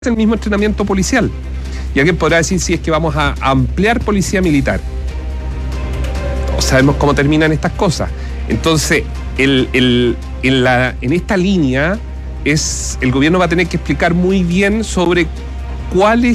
el mismo entrenamiento policial. Y alguien podrá decir si es que vamos a ampliar policía militar. No sabemos cómo terminan estas cosas. Entonces, en esta línea el gobierno va a tener que explicar muy bien sobre cuáles